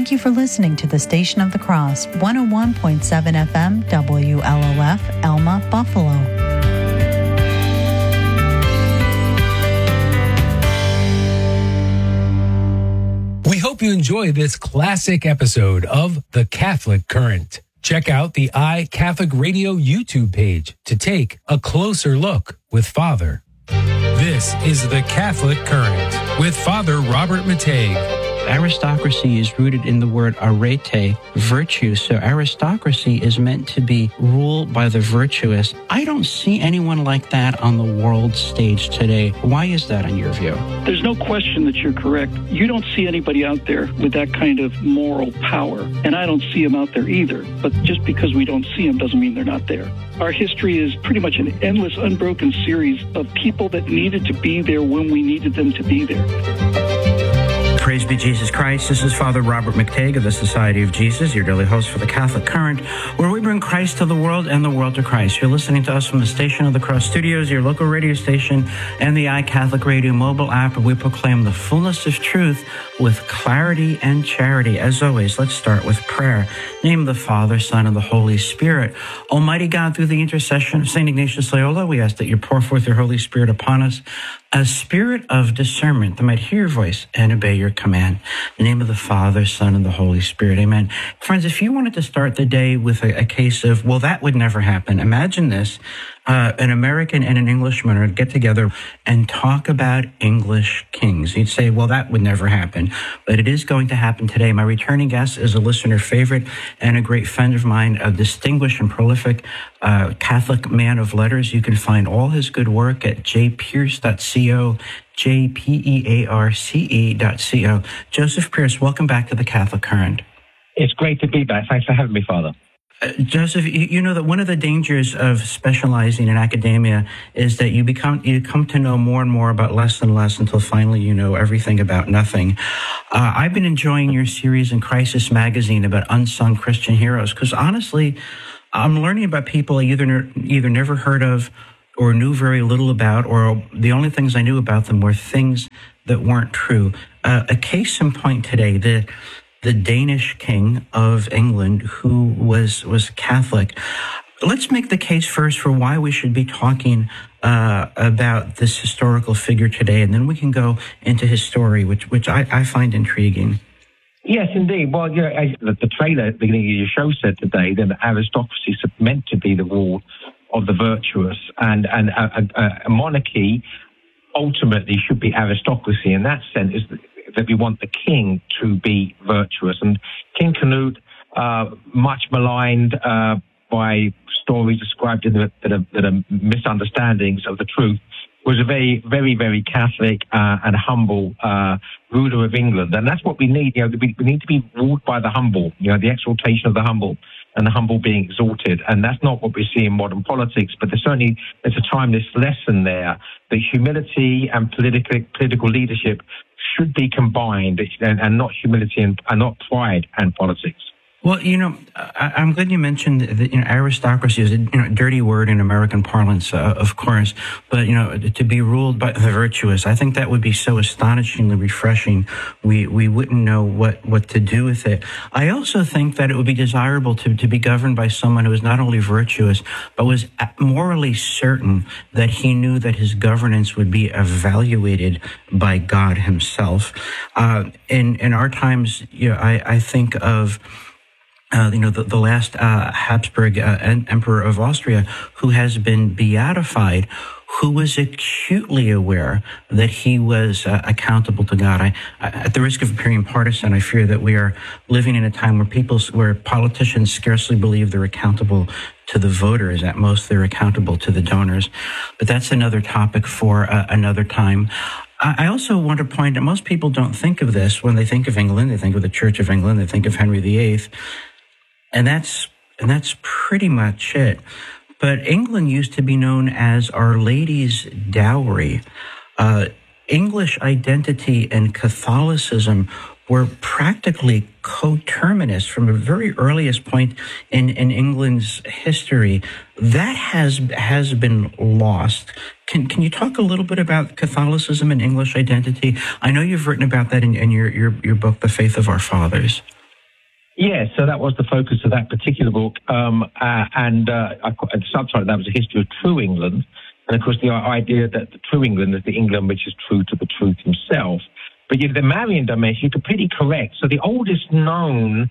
Thank you for listening to the Station of the Cross, 101.7 FM, WLOF, Elma, Buffalo. We hope you enjoy this classic episode of The Catholic Current. Check out the iCatholic Radio YouTube page to take a closer look with Father. This is The Catholic Current with Father Robert Matei. Aristocracy is rooted in the word arete, virtue. So aristocracy is meant to be ruled by the virtuous. I don't see anyone like that on the world stage today. Why is that in your view? There's no question that you're correct. You don't see anybody out there with that kind of moral power, and I don't see them out there either. But just because we don't see them doesn't mean they're not there. Our history is pretty much an endless, unbroken series of people that needed to be there when we needed them to be there. Praise be Jesus Christ. This is Father Robert McTague of the Society of Jesus, your daily host for the Catholic Current, where we bring Christ to the world and the world to Christ. You're listening to us from the Station of the Cross Studios, your local radio station, and the iCatholic Radio mobile app, where we proclaim the fullness of truth with clarity and charity. As always, let's start with prayer. In the name of the Father, Son, and the Holy Spirit. Almighty God, through the intercession of St. Ignatius Loyola, we ask that you pour forth your Holy Spirit upon us, a spirit of discernment that might hear your voice and obey your command. In the name of the Father, Son, and the Holy Spirit. Amen. Friends, if you wanted to start the day with a case of, well, that would never happen. Imagine this. An American and an Englishman would get together and talk about English kings. You'd say, well, that would never happen. But it is going to happen today. My returning guest is a listener favorite and a great friend of mine, a distinguished and prolific Catholic man of letters. You can find all his good work at jpearce.co, jpearce.co. Joseph Pearce, welcome back to the Catholic Current. It's great to be back. Thanks for having me, Father. Joseph, you know that one of the dangers of specializing in academia is that you come to know more and more about less and less until finally you know everything about nothing. I've been enjoying your series in Crisis Magazine about unsung Christian heroes because honestly, I'm learning about people I either never heard of or knew very little about, or the only things I knew about them were things that weren't true. A case in point today, the Danish king of England, who was Catholic. Let's make the case first for why we should be talking about this historical figure today, and then we can go into his story, which I find intriguing. Yes, indeed. Well, the trailer at the beginning of your show said today that aristocracy is meant to be the rule of the virtuous, and a monarchy ultimately should be aristocracy. In that sense, is that we want the king to be virtuous. And King Canute, much maligned by stories described that are misunderstandings of the truth, was a very, very, very Catholic and humble ruler of England. And that's what we need. We need to be ruled by the humble, the exaltation of the humble, and the humble being exalted. And that's not what we see in modern politics, but there's a timeless lesson there that humility and political leadership should be combined, and not humility and not pride and politics. Well, I'm glad you mentioned that, aristocracy is a dirty word in American parlance, of course, but, to be ruled by the virtuous, I think that would be so astonishingly refreshing. We wouldn't know what to do with it. I also think that it would be desirable to be governed by someone who was not only virtuous, but was morally certain that he knew that his governance would be evaluated by God himself. In our times, I think of the last Habsburg Emperor of Austria, who has been beatified, who was acutely aware that he was accountable to God. At the risk of appearing partisan, I fear that we are living in a time where politicians scarcely believe they're accountable to the voters. At most, they're accountable to the donors. But that's another topic for another time. I also want to point out, most people don't think of this when they think of England. They think of the Church of England. They think of Henry VIII. And that's pretty much it. But England used to be known as Our Lady's Dowry. English identity and Catholicism were practically coterminous from the very earliest point in England's history. That has been lost. Can you talk a little bit about Catholicism and English identity? I know you've written about that in your book, The Faith of Our Fathers. Yeah, so that was the focus of that particular book, the subtitle of that was A History of True England, and of course the idea that the true England is the England which is true to the truth himself. But the Marian dimension, you're completely correct. So the oldest known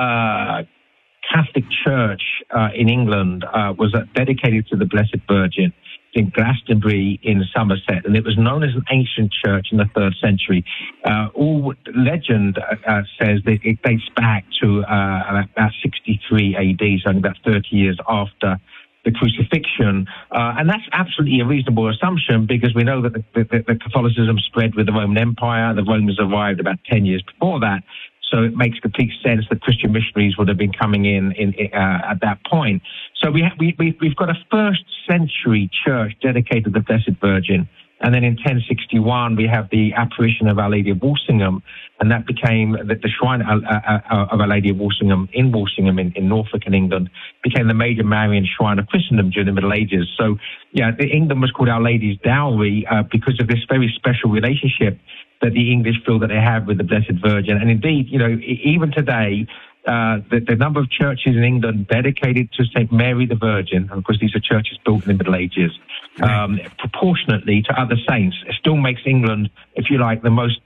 Catholic church in England was dedicated to the Blessed Virgin in Glastonbury in Somerset, and it was known as an ancient church in the 3rd century. All legend says that it dates back to about 63 AD, so only about 30 years after the crucifixion. And that's absolutely a reasonable assumption because we know that the Catholicism spread with the Roman Empire. The Romans arrived about 10 years before that. So it makes complete sense that Christian missionaries would have been coming in at that point. So we've got a 1st century church dedicated to the Blessed Virgin. And then in 1061, we have the apparition of Our Lady of Walsingham, and that became the shrine of Our Lady of Walsingham in Walsingham in Norfolk in England, became the major Marian shrine of Christendom during the Middle Ages. So, yeah, England was called Our Lady's Dowry because of this very special relationship that the English feel that they have with the Blessed Virgin. And indeed, even today, the number of churches in England dedicated to St. Mary the Virgin, and of course these are churches built in the Middle Ages, proportionately to other saints, it still makes England, if you like, the most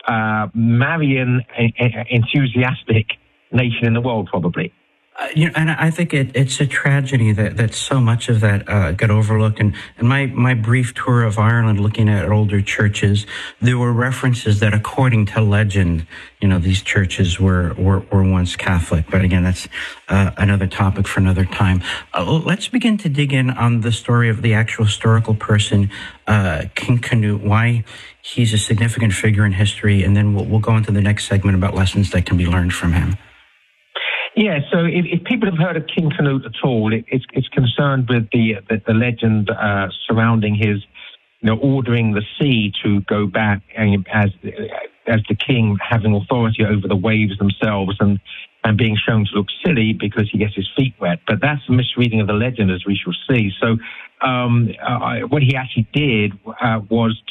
Marian enthusiastic nation in the world, probably. And I think it's a tragedy that so much of that got overlooked. And my brief tour of Ireland, looking at older churches, there were references that, according to legend, these churches were once Catholic. But again, that's another topic for another time. Let's begin to dig in on the story of the actual historical person, King Canute, why he's a significant figure in history, and then we'll go into the next segment about lessons that can be learned from him. Yeah, so if people have heard of King Canute at all, it's concerned with the legend surrounding his, ordering the sea to go back as the king having authority over the waves themselves and being shown to look silly because he gets his feet wet. But that's a misreading of the legend, as we shall see. So what he actually did was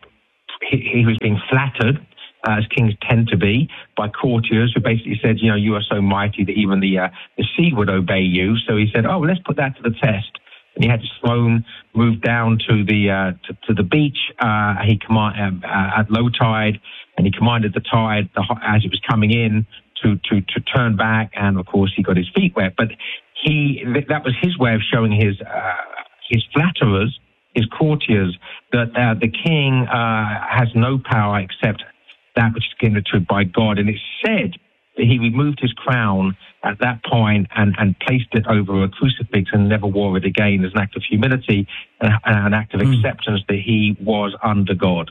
he was being flattered, as kings tend to be, by courtiers who basically said, you are so mighty that even the sea would obey you. So he said, let's put that to the test. And he had his throne moved down to the beach. He commanded at low tide, and he commanded the tide as it was coming in to turn back. And of course, he got his feet wet. But that was his way of showing his flatterers, his courtiers, that the king has no power except that which is given to by God. And it's said that he removed his crown at that point and placed it over a crucifix and never wore it again as an act of humility and an act of acceptance that he was under God.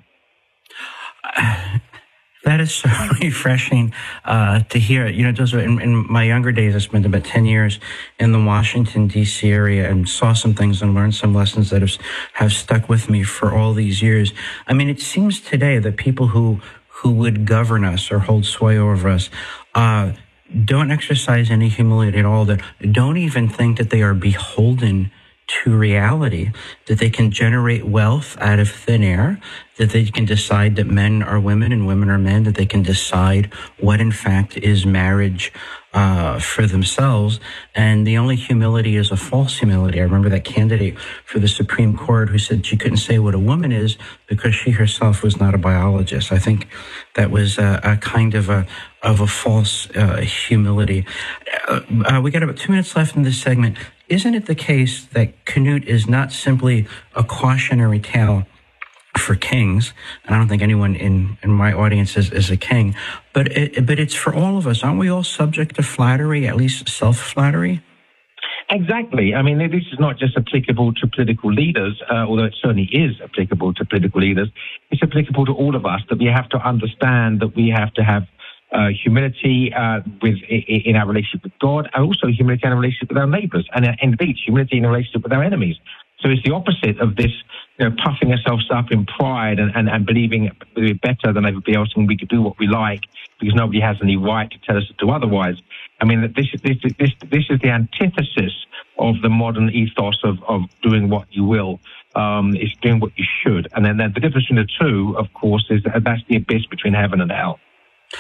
That is so refreshing to hear. In my younger days, I spent about 10 years in the Washington, D.C. area and saw some things and learned some lessons that have stuck with me for all these years. I mean, it seems today that people who would govern us or hold sway over us don't exercise any humility at all, that don't even think that they are beholden to reality, that they can generate wealth out of thin air, that they can decide that men are women and women are men, that they can decide what in fact is marriage for themselves. And the only humility is a false humility. I remember that candidate for the Supreme Court who said she couldn't say what a woman is because she herself was not a biologist. I think that was a kind of a false humility. We got about 2 minutes left in this segment. Isn't it the case that Canute is not simply a cautionary tale for kings? And I don't think anyone in my audience is a king, but it's for all of us. Aren't we all subject to flattery, at least self-flattery? Exactly. I mean, this is not just applicable to political leaders, although it certainly is applicable to political leaders. It's applicable to all of us, that we have to understand that we have to have humility in our relationship with God, and also humility in our relationship with our neighbours, and indeed humility in our relationship with our enemies. So it's the opposite of this, puffing ourselves up in pride and believing we're better than everybody else and we could do what we like because nobody has any right to tell us to do otherwise. I mean, this is the antithesis of the modern ethos of doing what you will. It's doing what you should. And then the difference between the two, of course, is that's the abyss between heaven and hell.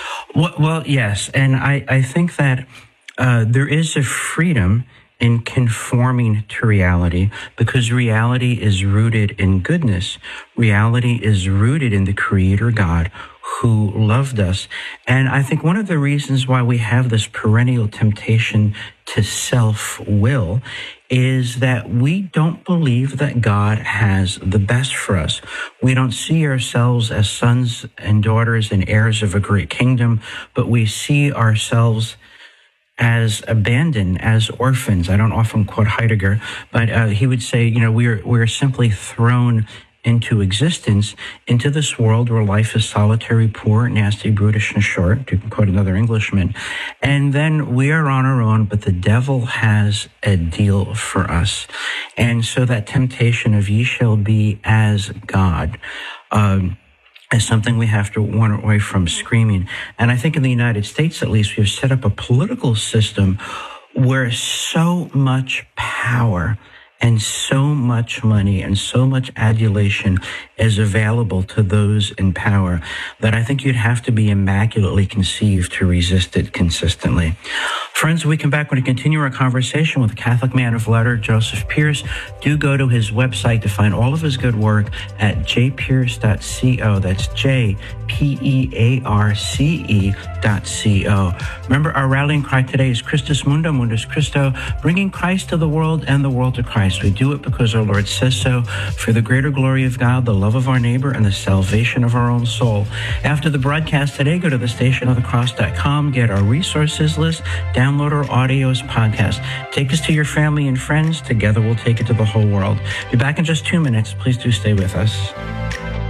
Well, yes. And I think that there is a freedom in conforming to reality, because reality is rooted in goodness. Reality is rooted in the Creator God who loved us. And I think one of the reasons why we have this perennial temptation to self-will is that we don't believe that God has the best for us. We don't see ourselves as sons and daughters and heirs of a great kingdom, but we see ourselves as abandoned, as orphans. I don't often quote Heidegger, but he would say, we're simply thrown into existence, into this world where life is solitary, poor, nasty, brutish, and short, to quote another Englishman. And then we are on our own, but the devil has a deal for us. And so that temptation of ye shall be as God, is something we have to warn away from screaming. And I think in the United States, at least, we've set up a political system where so much power and so much money and so much adulation is available to those in power that I think you'd have to be immaculately conceived to resist it consistently. Friends, when we come back, we're going to continue our conversation with the Catholic man of letters, Joseph Pearce. Do go to his website to find all of his good work at jpearce.co. That's jpearce.co. Remember, our rallying cry today is Christus Mundo, Mundus Christo, bringing Christ to the world and the world to Christ. We do it because our Lord says so, for the greater glory of God, the love of our neighbor, and the salvation of our own soul. After the broadcast today, go to thestationofthecross.com, get our resources list, download our audio as podcast. Take us to your family and friends. Together we'll take it to the whole world. Be back in just 2 minutes. Please do stay with us.